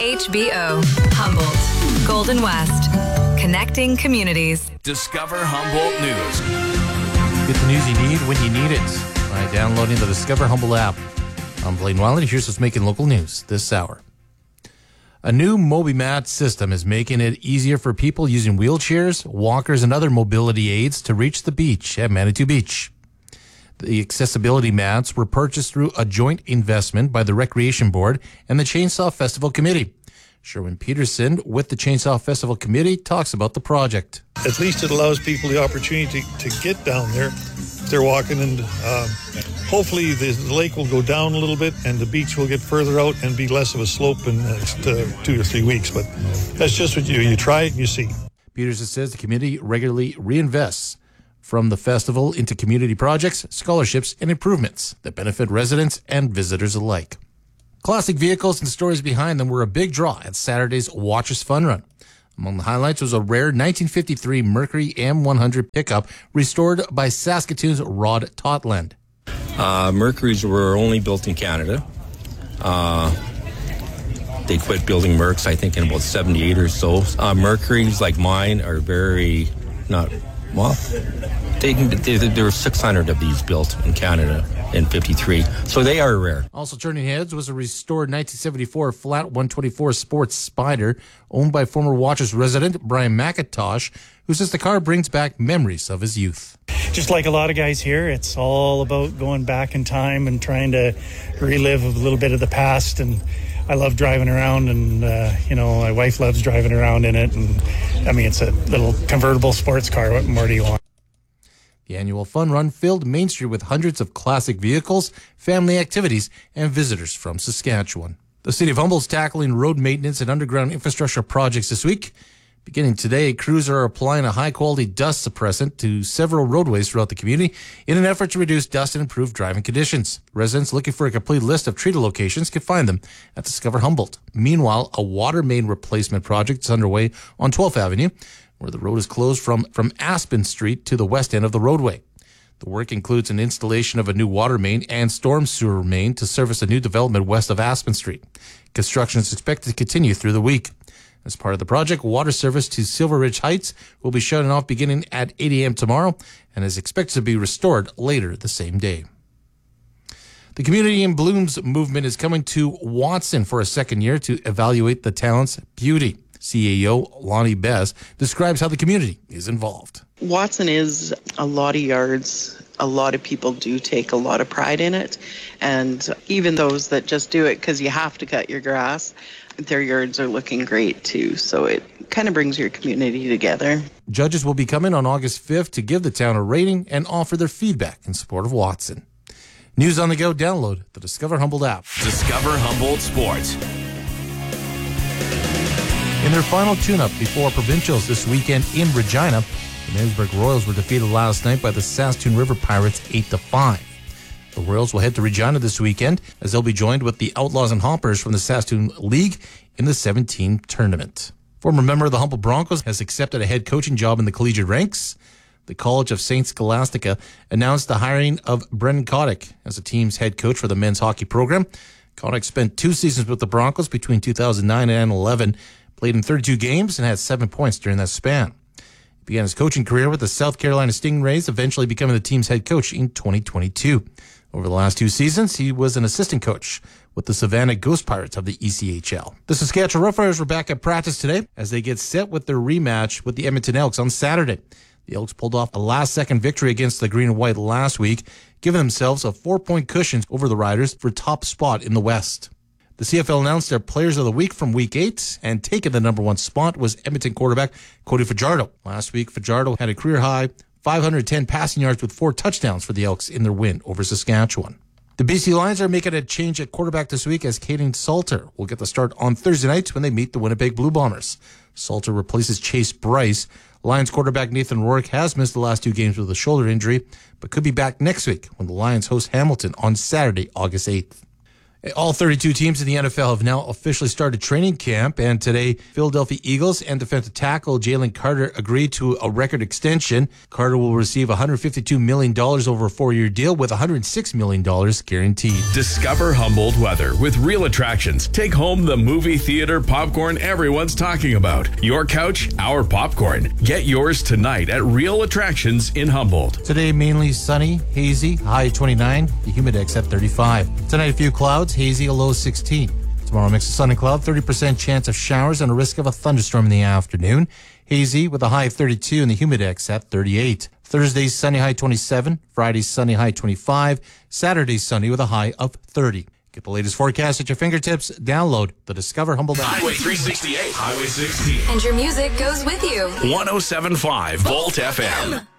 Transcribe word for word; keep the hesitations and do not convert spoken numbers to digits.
H B O, Humboldt, Golden West, connecting communities. Discover Humboldt News. Get the news you need when you need it by downloading the Discover Humboldt app. I'm Blaine Wiley. Here's what's making local news this hour. A new MobiMat system is making it easier for people using wheelchairs, walkers, and other mobility aids to reach the beach at Manitou Beach. The accessibility mats were purchased through a joint investment by the Recreation Board and the Chainsaw Festival Committee. Sherwin Peterson with the Chainsaw Festival Committee talks about the project. At least it allows people the opportunity to, to get down there if they're walking, and um, hopefully the, the lake will go down a little bit and the beach will get further out and be less of a slope in the next uh, two to three weeks. But that's just what you you try it and you see. Peterson says the committee regularly reinvests from the festival into community projects, scholarships, and improvements that benefit residents and visitors alike. Classic vehicles and stories behind them were a big draw at Saturday's Watchers Fun Run. Among the highlights was a rare nineteen fifty-three Mercury M one hundred pickup restored by Saskatoon's Rod Totland. Uh, Mercuries were only built in Canada. Uh, they quit building Mercs, I think, in about seventy-eight or so. Uh, Mercuries, like mine, are very not... Well, they, they, there were six hundred of these built in Canada in fifty-three, so they are rare. Also turning heads was a restored nineteen seventy-four Flat one twenty-four Sports Spider owned by former Watchers resident Brian McIntosh, who says the car brings back memories of his youth. Just like a lot of guys here, it's all about going back in time and trying to relive a little bit of the past. And I love driving around, and uh, you know, my wife loves driving around in it. And I mean, it's a little convertible sports car. What more do you want? The annual fun run filled Main Street with hundreds of classic vehicles, family activities, and visitors from Saskatchewan. The City of Humboldt's tackling road maintenance and underground infrastructure projects this week. Beginning today, crews are applying a high-quality dust suppressant to several roadways throughout the community in an effort to reduce dust and improve driving conditions. Residents looking for a complete list of treated locations can find them at Discover Humboldt. Meanwhile, a water main replacement project is underway on twelfth Avenue, where the road is closed from, from Aspen Street to the west end of the roadway. The work includes an installation of a new water main and storm sewer main to service a new development west of Aspen Street. Construction is expected to continue through the week. As part of the project, water service to Silver Ridge Heights will be shutting off beginning at eight a.m. tomorrow and is expected to be restored later the same day. The Community in Blooms movement is coming to Watson for a second year to evaluate the town's beauty. C E O Lonnie Bess describes how the community is involved. Watson is a lot of yards. A lot of people do take a lot of pride in it. And even those that just do it because you have to cut your grass, their yards are looking great too. So it kind of brings your community together. Judges will be coming on August fifth to give the town a rating and offer their feedback in support of Watson. News on the go, download the Discover Humboldt app. Discover Humboldt Sports. In their final tune-up before provincials this weekend in Regina, the Marysburg Royals were defeated last night by the Saskatoon River Pirates eight to five. The Royals will head to Regina this weekend as they'll be joined with the Outlaws and Hoppers from the Saskatoon League in the seven-team tournament. Former member of the Humboldt Broncos has accepted a head coaching job in the collegiate ranks. The College of Saint Scholastica announced the hiring of Brendan Kotick as the team's head coach for the men's hockey program. Kotick spent two seasons with the Broncos between two thousand nine and eleven, played in thirty-two games, and had seven points during that span. He began his coaching career with the South Carolina Stingrays, eventually becoming the team's head coach in twenty twenty-two. Over the last two seasons, he was an assistant coach with the Savannah Ghost Pirates of the E C H L. The Saskatchewan Roughriders were back at practice today as they get set with their rematch with the Edmonton Elks on Saturday. The Elks pulled off a last-second victory against the Green and White last week, giving themselves a four-point cushion over the Riders for top spot in the West. The C F L announced their Players of the Week from Week eight, and taking the number one spot was Edmonton quarterback Cody Fajardo. Last week, Fajardo had a career-high five hundred ten passing yards with four touchdowns for the Elks in their win over Saskatchewan. The B C Lions are making a change at quarterback this week as Caden Salter will get the start on Thursday night when they meet the Winnipeg Blue Bombers. Salter replaces Chase Bryce. Lions quarterback Nathan Rourke has missed the last two games with a shoulder injury, but could be back next week when the Lions host Hamilton on Saturday, August eighth. All thirty-two teams in the N F L have now officially started training camp, and today, Philadelphia Eagles and defensive tackle Jalen Carter agreed to a record extension. Carter will receive one hundred fifty-two million dollars over a four-year deal with one hundred six million dollars guaranteed. Discover Humboldt weather with Real Attractions. Take home the movie theater popcorn everyone's talking about. Your couch, our popcorn. Get yours tonight at Real Attractions in Humboldt. Today, mainly sunny, hazy, high twenty-nine, the humidex at thirty-five. Tonight, a few clouds, hazy, a low sixteen. Tomorrow, mix of sun and cloud, thirty percent chance of showers and a risk of a thunderstorm in the afternoon. Hazy with a high of thirty-two and the humidex at thirty-eight. Thursday, sunny, high twenty-seven. Friday, sunny, high twenty-five. Saturday, sunny with a high of thirty. Get the latest forecast at your fingertips. Download the Discover Humboldt app. Highway three sixty-eight, Highway sixteen. And your music goes with you. one oh seven point five Volt F M.